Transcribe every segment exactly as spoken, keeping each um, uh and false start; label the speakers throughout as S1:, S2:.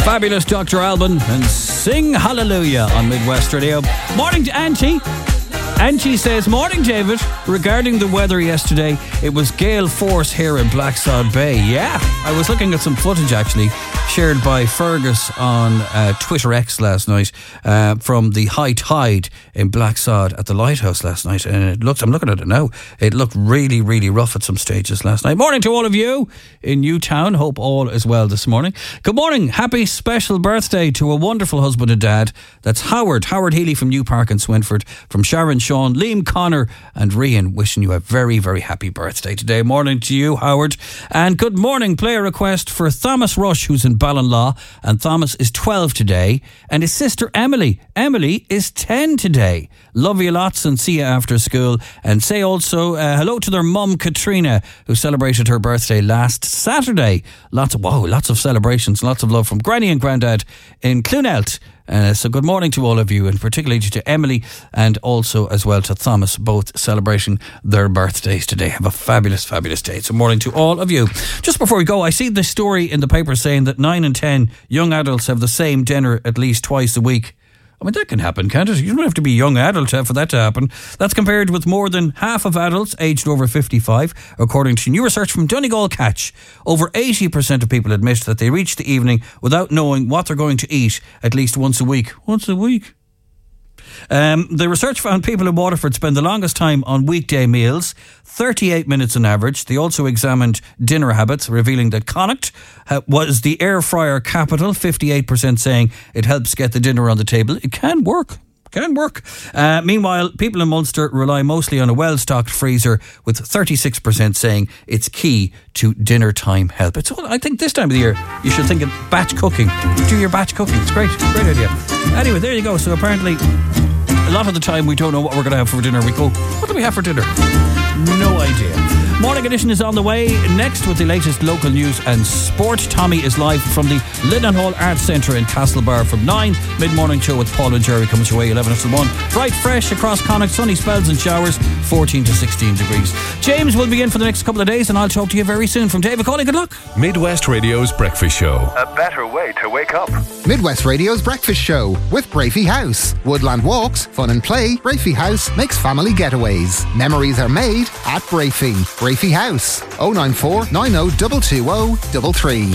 S1: Fabulous Doctor Alban and Sing Hallelujah on Midwest Radio. Morning to Auntie. Auntie says, morning David, regarding the weather yesterday, it was gale force here in Blacksod Bay. Yeah, I was looking at some footage actually shared by Fergus on uh, Twitter X last night uh, from the high tide in Blacksod at the lighthouse last night, and it looked, I'm looking at it now, it looked really really rough at some stages last night. Morning to all of you in Newtown, hope all is well this morning. Good morning, happy special birthday to a wonderful husband and dad. That's Howard Howard Healy from New Park in Swinford, from Sharon, Sean, Liam, Connor and Rian, wishing you a very very happy birthday today. Morning to you, Howard. And good morning, play a request for Thomas Rush, who's in Ballinlaw, and Thomas is twelve today, and his sister Emily Emily is ten today. Love you lots and see you after school. And say also uh, hello to their mum Katrina, who celebrated her birthday last Saturday. Lots of wow, lots of celebrations, lots of love from Granny and Grandad in Cloonelt. Uh, so good morning to all of you, and particularly to Emily and also as well to Thomas, both celebrating their birthdays today. Have a fabulous, fabulous day. So morning to all of you. Just before we go, I see this story in the paper saying that nine and ten young adults have the same dinner at least twice a week. I mean, that can happen, can't it? You don't have to be a young adult for that to happen. That's compared with more than half of adults aged over fifty-five, according to new research from Donegal Catch. Over eighty percent of people admit that they reach the evening without knowing what they're going to eat at least once a week. Once a week? Um, the research found people in Waterford spend the longest time on weekday meals, thirty-eight minutes on average. They also examined dinner habits, revealing that Connacht uh, was the air fryer capital, fifty-eight percent saying it helps get the dinner on the table. It can work. Can work. Uh, meanwhile, people in Munster rely mostly on a well-stocked freezer, with thirty-six percent saying it's key to dinner time help. It's all, I think this time of the year you should think of batch cooking. Do your batch cooking. It's great. Great idea. Anyway, there you go. So apparently a lot of the time we don't know what we're going to have for dinner. We go, what do we have for dinner? No idea. Morning Edition is on the way next with the latest local news and sport. Tommy is live from the Linden Hall Arts Centre in Castlebar from nine. Mid-morning show with Paul and Jerry comes your way eleven to one. Bright, fresh across Connacht, sunny spells and showers, fourteen to sixteen degrees. James will be in for the next couple of days, and I'll talk to you very soon. From David Cawley, good luck.
S2: Midwest Radio's Breakfast Show.
S3: A better way to wake up.
S4: Midwest Radio's Breakfast Show with Brafey House. Woodland walks, fun and play. Brafey House makes family getaways. Memories are made at Brafey. Brafey House. oh nine four nine oh two two oh three three.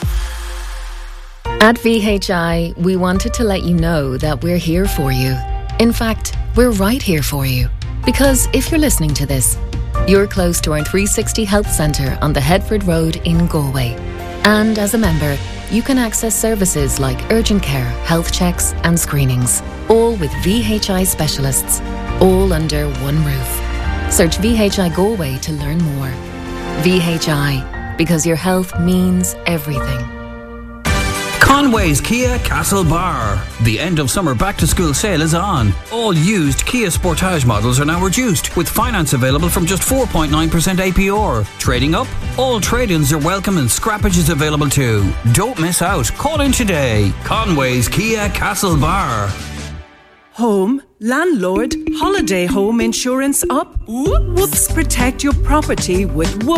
S5: At V H I, we wanted to let you know that we're here for you. In fact, we're right here for you. Because if you're listening to this, you're close to our three sixty Health Centre on the Headford Road in Galway. And as a member, you can access services like urgent care, health checks and screenings, all with V H I specialists, all under one roof. Search V H I Galway to learn more. V H I, because your health means everything.
S1: Conway's Kia Castlebar. The end of summer back to school sale is on. All used Kia Sportage models are now reduced, with finance available from just four point nine percent A P R. Trading up? All trade-ins are welcome and scrappage is available too. Don't miss out. Call in today. Conway's Kia Castlebar.
S6: Home, landlord, holiday home insurance up? Whoops, protect your property with